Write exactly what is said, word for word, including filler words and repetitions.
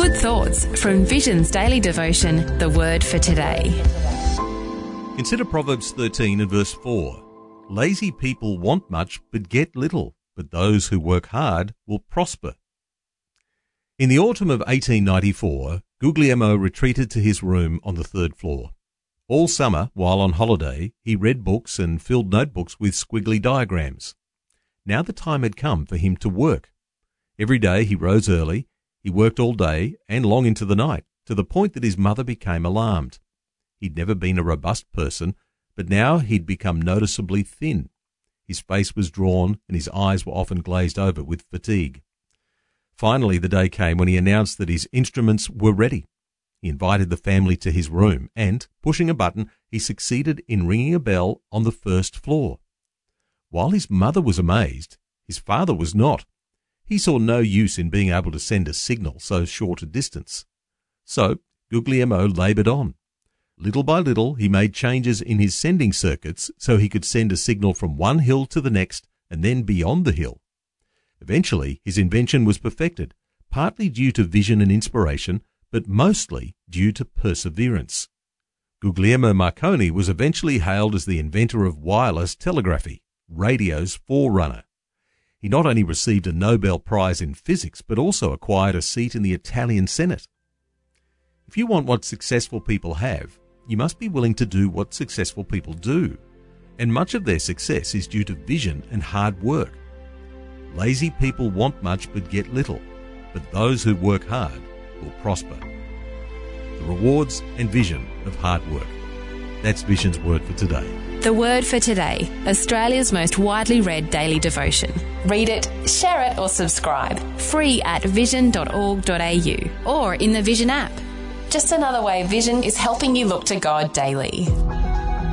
Good thoughts from Vision's daily devotion, The Word for Today. Consider Proverbs thirteen and verse four. Lazy people want much but get little, but those who work hard will prosper. In the autumn of eighteen ninety-four, Guglielmo retreated to his room on the third floor. All summer, while on holiday, he read books and filled notebooks with squiggly diagrams. Now the time had come for him to work. Every day he rose early. He worked all day and long into the night, to the point that his mother became alarmed. He'd never been a robust person, but now he'd become noticeably thin. His face was drawn and his eyes were often glazed over with fatigue. Finally, the day came when he announced that his instruments were ready. He invited the family to his room and, pushing a button, he succeeded in ringing a bell on the first floor. While his mother was amazed, his father was not. He saw no use in being able to send a signal so short a distance. So Guglielmo laboured on. Little by little, he made changes in his sending circuits so he could send a signal from one hill to the next and then beyond the hill. Eventually, his invention was perfected, partly due to vision and inspiration, but mostly due to perseverance. Guglielmo Marconi was eventually hailed as the inventor of wireless telegraphy, radio's forerunner. He not only received a Nobel Prize in physics, but also acquired a seat in the Italian Senate. If you want what successful people have, you must be willing to do what successful people do. And much of their success is due to vision and hard work. Lazy people want much but get little, but those who work hard will prosper. The rewards and vision of hard work. That's Vision's Word for Today. The Word for Today, Australia's most widely read daily devotion. Read it, share it or subscribe. Free at vision dot org dot a u or in the Vision app. Just another way Vision is helping you look to God daily.